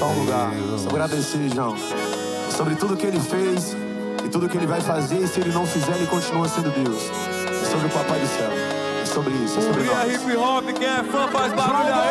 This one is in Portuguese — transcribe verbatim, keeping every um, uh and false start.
só um lugar. Sobre agradecer, João. Sobre tudo que ele fez e tudo que ele vai fazer. E se ele não fizer, ele continua sendo Deus. É sobre o Papai do Céu. É sobre isso, é sobre nós. Hip Hop, quem é fã faz barulho aí.